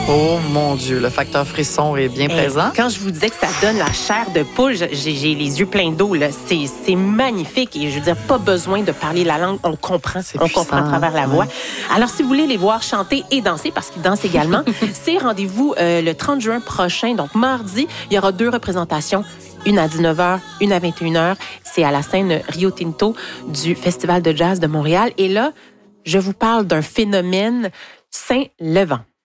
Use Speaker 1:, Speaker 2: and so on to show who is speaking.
Speaker 1: Oh mon Dieu, le facteur frisson est bien présent.
Speaker 2: Quand je vous disais que ça donne la chair de poule, j'ai les yeux pleins d'eau. Là. C'est magnifique. Et je veux dire, pas besoin de parler la langue. On comprend. On comprend à travers la voix. Alors, si vous voulez les voir chanter et danser, parce qu'ils dansent également, c'est rendez-vous le 30 juin prochain. Donc, mardi, il y aura 2 représentations. Une à 19h, une à 21h. C'est à la scène Rio Tinto du Festival de jazz de Montréal. Et là, je vous parle d'un phénomène Saint-Levant.